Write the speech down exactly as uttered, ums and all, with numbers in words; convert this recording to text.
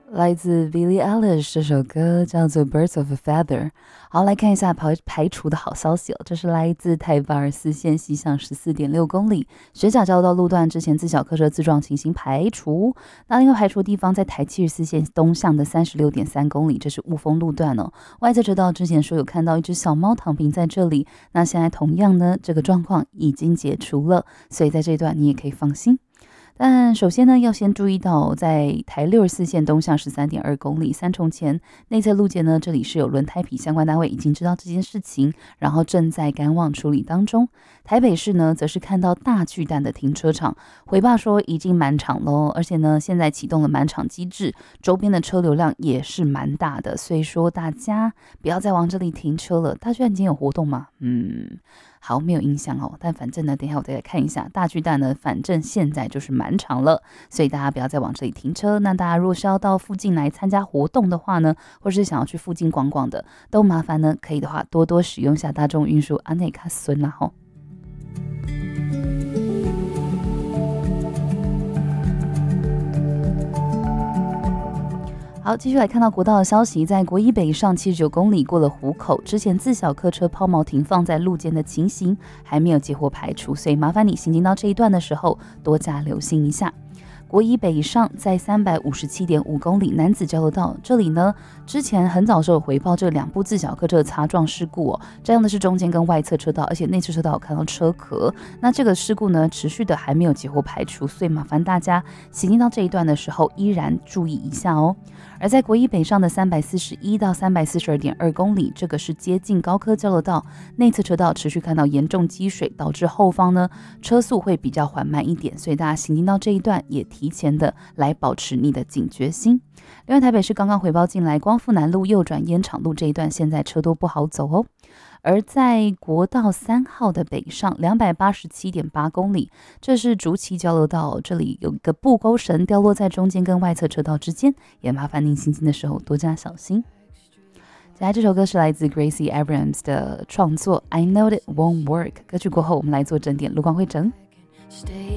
来自 Billie Eilish 这首歌叫做 Birds of a Feather。 好，来看一下排排除的好消息哦，这是来自台北二四线西向 十四点六公里学甲交流道路段之前自小客车自撞情形排除。那另外排除地方在台七十四线东向的 三十六点三公里，这是雾峰路段哦。外侧车道之前说有看到一只小猫躺平在这里，那现在同样呢这个状况已经解除了，所以在这一段你也可以放心。但首先呢，要先注意到，在台六十四线东向 十三点二公里三重前内侧路肩呢，这里是有轮胎皮，相关单位已经知道这件事情，然后正在赶往处理当中。台北市呢，则是看到大巨蛋的停车场回报说已经满场喽，而且呢，现在启动了满场机制，周边的车流量也是蛮大的，所以说大家不要再往这里停车了。大巨蛋今天有活动吗？嗯。好，没有影响哦，但反正呢，等一下我再来看一下大巨蛋呢，反正现在就是满场了，所以大家不要再往这里停车。那大家如果是要到附近来参加活动的话呢，或是想要去附近逛逛的，都麻烦呢，可以的话多多使用下大众运输安内卡孙啦吼。好，继续来看到国道的消息，在国一北上七十九公里过了湖口之前，自小客车抛锚停放在路肩的情形还没有结获排除，所以麻烦你行经到这一段的时候多加留心一下。国一北上在 三百五十七点五公里男子交流道，这里呢之前很早时候有回报这两部自小客车的擦撞事故哦，这样的是中间跟外侧车道，而且内侧车道有看到车壳，那这个事故呢持续的还没有结果排除，所以麻烦大家行进到这一段的时候依然注意一下哦。而在国一北上的三百四十一到 三百四十二点二公里，这个是接近高科交流道，内侧车道持续看到严重积水，导致后方呢车速会比较缓慢一点，所以大家行进到这一段也提前的来保持你的警觉心。另外台北市刚刚回报进来，光复南路右转烟厂路这一段现在车多不好走哦。而在国道三号的北上 两百八十七点八公里，这是竹崎交流道，这里有一个布钩绳掉落在中间跟外侧车道之间，也麻烦您行进的时候多加小心。接下来这首歌是来自 Gracie Abrams 的创作 I Know It Won't Work， 歌曲过后我们来做整点路况会诊。